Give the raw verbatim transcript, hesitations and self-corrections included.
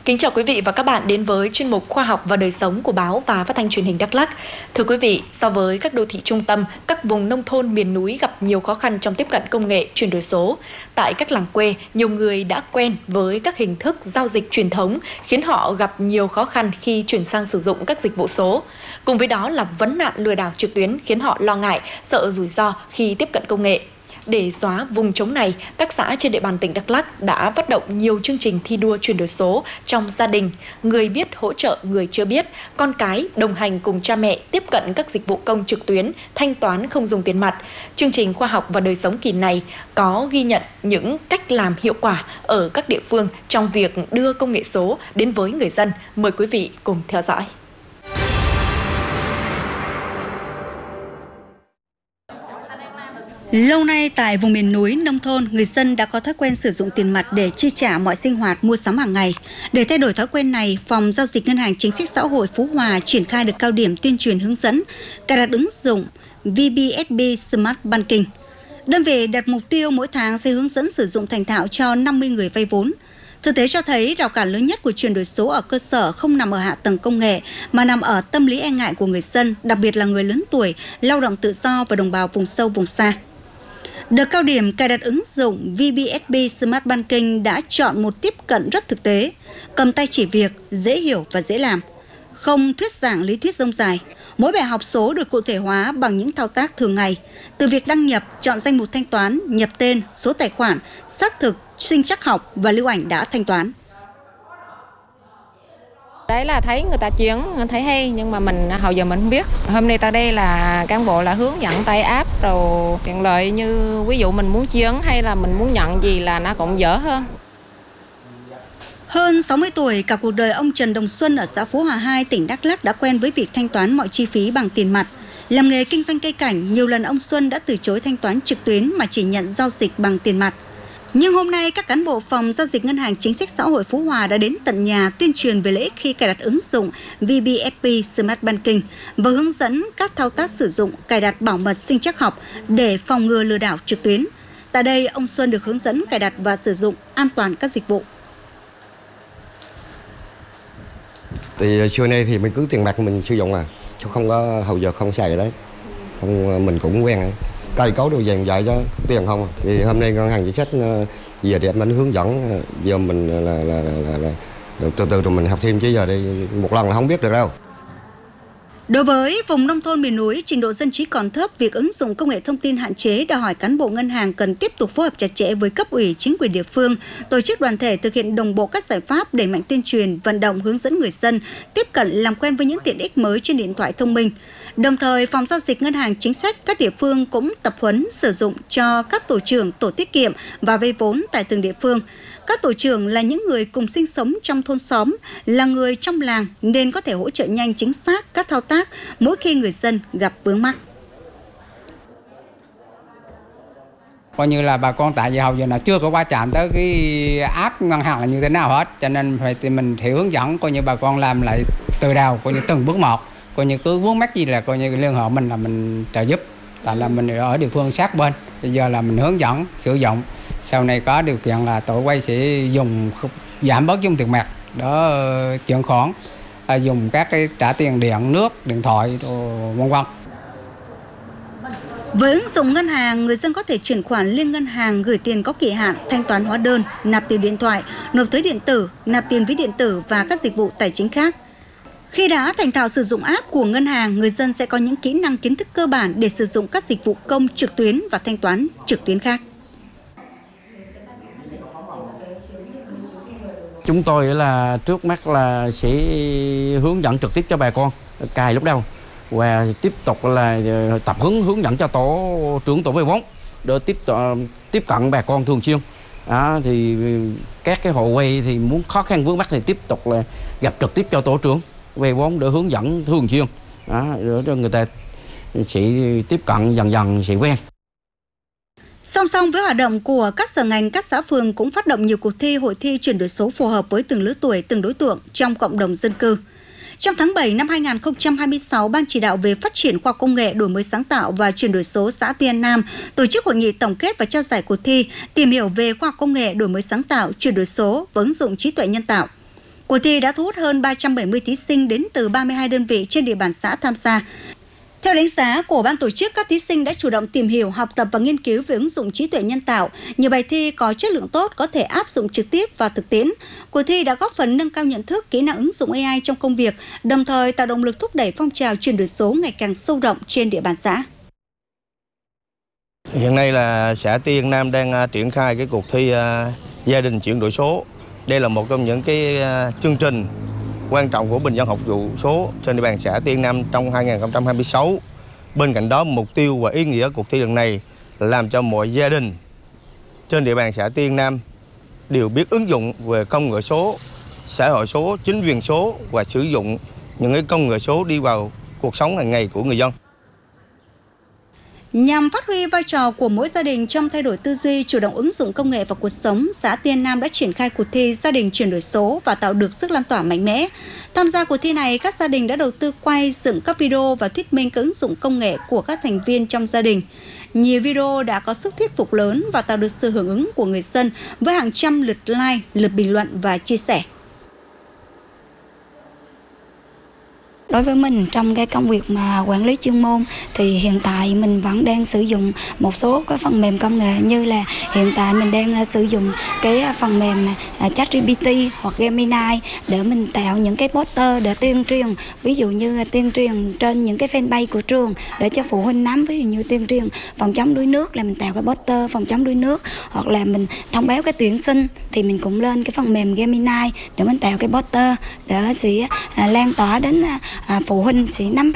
Kính chào quý vị và các bạn đến với chuyên mục Khoa học và đời sống của báo và Phát thanh Truyền hình Đắk Lắk. Thưa quý vị, so với các đô thị trung tâm, các vùng nông thôn miền núi gặp nhiều khó khăn trong tiếp cận công nghệ chuyển đổi số. Tại các làng quê, nhiều người đã quen với các hình thức giao dịch truyền thống, khiến họ gặp nhiều khó khăn khi chuyển sang sử dụng các dịch vụ số. Cùng với đó là vấn nạn lừa đảo trực tuyến khiến họ lo ngại, sợ rủi ro khi tiếp cận công nghệ. Để xóa vùng trống này, các xã trên địa bàn tỉnh Đắk Lắk đã phát động nhiều chương trình thi đua chuyển đổi số trong gia đình, người biết hỗ trợ người chưa biết, con cái đồng hành cùng cha mẹ tiếp cận các dịch vụ công trực tuyến, thanh toán không dùng tiền mặt. Chương trình Khoa học và đời sống kỳ này có ghi nhận những cách làm hiệu quả ở các địa phương trong việc đưa công nghệ số đến với người dân. Mời quý vị cùng theo dõi. Lâu nay tại vùng miền núi, nông thôn, người dân đã có thói quen sử dụng tiền mặt để chi trả mọi sinh hoạt mua sắm hàng ngày. Để thay đổi thói quen này, Phòng Giao dịch Ngân hàng Chính sách Xã hội Phú Hòa triển khai được cao điểm tuyên truyền hướng dẫn, cài đặt ứng dụng vê bê ét bê Smart Banking. Đơn vị đặt mục tiêu mỗi tháng sẽ hướng dẫn sử dụng thành thạo cho năm mươi người vay vốn. Thực tế cho thấy rào cản lớn nhất của chuyển đổi số ở cơ sở không nằm ở hạ tầng công nghệ mà nằm ở tâm lý e ngại của người dân, đặc biệt là người lớn tuổi, lao động tự do và đồng bào vùng sâu vùng xa. Đợt cao điểm cài đặt ứng dụng vê bê ét bê Smart Banking đã chọn một tiếp cận rất thực tế, cầm tay chỉ việc, dễ hiểu và dễ làm. Không thuyết giảng lý thuyết rông dài, mỗi bài học số được cụ thể hóa bằng những thao tác thường ngày. Từ việc đăng nhập, chọn danh mục thanh toán, nhập tên, số tài khoản, xác thực, sinh trắc học và lưu ảnh đã thanh toán. Đấy là thấy người ta chuyển, thấy hay nhưng mà mình hồi giờ mình không biết. Hôm nay ta đây là cán bộ là hướng dẫn tay áp rồi tiện lợi, như ví dụ mình muốn chuyển hay là mình muốn nhận gì là nó cũng dễ hơn. Hơn sáu mươi tuổi, cả cuộc đời ông Trần Đồng Xuân ở xã Phú Hòa hai, tỉnh Đắk Lắk đã quen với việc thanh toán mọi chi phí bằng tiền mặt. Làm nghề kinh doanh cây cảnh, nhiều lần ông Xuân đã từ chối thanh toán trực tuyến mà chỉ nhận giao dịch bằng tiền mặt. Nhưng hôm nay, các cán bộ Phòng Giao dịch Ngân hàng Chính sách Xã hội Phú Hòa đã đến tận nhà tuyên truyền về lợi ích khi cài đặt ứng dụng vê bê ét bê Smart Banking và hướng dẫn các thao tác sử dụng, cài đặt bảo mật sinh trắc học để phòng ngừa lừa đảo trực tuyến. Tại đây, ông Xuân được hướng dẫn cài đặt và sử dụng an toàn các dịch vụ. Thì xưa nay thì mình cứ tiền mặt mình sử dụng à, chứ không có hầu giờ không xài đấy, không mình cũng quen ấy. Cây cấu đồ vàng dạy cho tiền không. Thì hôm nay ngân hàng chính sách về để mình hướng dẫn, giờ mình là, là, là, là từ từ rồi mình học thêm, chứ giờ đây một lần là không biết được đâu. Đối với vùng nông thôn miền núi, trình độ dân trí còn thấp, việc ứng dụng công nghệ thông tin hạn chế đòi hỏi cán bộ ngân hàng cần tiếp tục phối hợp chặt chẽ với cấp ủy, chính quyền địa phương, tổ chức đoàn thể thực hiện đồng bộ các giải pháp đẩy mạnh tuyên truyền, vận động hướng dẫn người dân tiếp cận làm quen với những tiện ích mới trên điện thoại thông minh. Đồng thời, Phòng Giao dịch Ngân hàng Chính sách các địa phương cũng tập huấn sử dụng cho các tổ trưởng, tổ tiết kiệm và vay vốn tại từng địa phương. Các tổ trưởng là những người cùng sinh sống trong thôn xóm, là người trong làng nên có thể hỗ trợ nhanh chính xác các thao tác mỗi khi người dân gặp vướng mắc. Coi như là bà con tại vì hầu giờ là chưa có qua chạm tới cái app ngân hàng là như thế nào hết, cho nên phải thì mình thì hướng dẫn coi như bà con làm lại từ đầu, coi như từng bước một, coi như cứ vướng mắc gì là coi như liên hệ mình là mình trợ giúp, tại là mình ở địa phương sát bên, bây giờ là mình hướng dẫn sử dụng. Sau này có điều kiện là tổ quay sẽ dùng giảm bớt dùng tiền mặt đó, chuyển khoản, dùng các cái trả tiền điện, nước, điện thoại, vân vân. Với ứng dụng ngân hàng, người dân có thể chuyển khoản liên ngân hàng, gửi tiền có kỳ hạn, thanh toán hóa đơn, nạp tiền điện thoại, nộp thuế điện tử, nạp tiền ví điện tử và các dịch vụ tài chính khác. Khi đã thành thạo sử dụng app của ngân hàng, người dân sẽ có những kỹ năng kiến thức cơ bản để sử dụng các dịch vụ công trực tuyến và thanh toán trực tuyến khác. Chúng tôi là trước mắt là sẽ hướng dẫn trực tiếp cho bà con cài lúc đầu và tiếp tục là tập huấn hướng dẫn cho tổ trưởng tổ vay vốn để tiếp tiếp cận bà con thường xuyên. Đó, thì các cái hộ vay thì muốn khó khăn vướng mắc thì tiếp tục là gặp trực tiếp cho tổ trưởng vay vốn để hướng dẫn thường xuyên. Đó, để cho người ta sẽ tiếp cận dần dần sẽ quen. Song song với hoạt động của các sở ngành, các xã phường cũng phát động nhiều cuộc thi, hội thi chuyển đổi số phù hợp với từng lứa tuổi, từng đối tượng trong cộng đồng dân cư. Trong tháng bảy năm hai nghìn không trăm hai mươi sáu, Ban chỉ đạo về phát triển khoa học công nghệ, đổi mới sáng tạo và chuyển đổi số xã Tuy An Nam tổ chức hội nghị tổng kết và trao giải cuộc thi tìm hiểu về khoa học công nghệ, đổi mới sáng tạo, chuyển đổi số và ứng dụng trí tuệ nhân tạo. Cuộc thi đã thu hút hơn ba trăm bảy mươi thí sinh đến từ ba mươi hai đơn vị trên địa bàn xã tham gia. Theo đánh giá của ban tổ chức, các thí sinh đã chủ động tìm hiểu, học tập và nghiên cứu về ứng dụng trí tuệ nhân tạo. Nhiều bài thi có chất lượng tốt có thể áp dụng trực tiếp vào thực tiễn. Cuộc thi đã góp phần nâng cao nhận thức, kỹ năng ứng dụng a i trong công việc, đồng thời tạo động lực thúc đẩy phong trào chuyển đổi số ngày càng sâu rộng trên địa bàn xã. Hiện nay là xã Tiên Nam đang triển khai cái cuộc thi gia đình chuyển đổi số. Đây là một trong những cái chương trình quan trọng của Bình dân học vụ số trên địa bàn xã Tiên Nam trong hai nghìn không trăm hai mươi sáu. Bên cạnh đó, mục tiêu và ý nghĩa cuộc thi lần này là làm cho mọi gia đình trên địa bàn xã Tiên Nam đều biết ứng dụng về công nghệ số, xã hội số, chính quyền số và sử dụng những cái công nghệ số đi vào cuộc sống hàng ngày của người dân. Nhằm phát huy vai trò của mỗi gia đình trong thay đổi tư duy, chủ động ứng dụng công nghệ vào cuộc sống, xã Tiên Nam đã triển khai cuộc thi gia đình chuyển đổi số và tạo được sức lan tỏa mạnh mẽ. Tham gia cuộc thi này, các gia đình đã đầu tư quay, dựng các video và thuyết minh các ứng dụng công nghệ của các thành viên trong gia đình. Nhiều video đã có sức thuyết phục lớn và tạo được sự hưởng ứng của người dân với hàng trăm lượt like, lượt bình luận và chia sẻ. Đối với mình trong cái công việc mà quản lý chuyên môn thì hiện tại mình vẫn đang sử dụng một số cái phần mềm công nghệ, như là hiện tại mình đang sử dụng cái phần mềm ChatGPT hoặc Gemini để mình tạo những cái poster để tuyên truyền, ví dụ như tuyên truyền trên những cái fanpage của trường để cho phụ huynh nắm, ví dụ như tuyên truyền phòng chống đuối nước là mình tạo cái poster phòng chống đuối nước, hoặc là mình thông báo cái tuyển sinh thì mình cũng lên cái phần mềm Gemini để mình tạo cái poster để sẽ lan tỏa đến À, phụ huynh sẽ nắm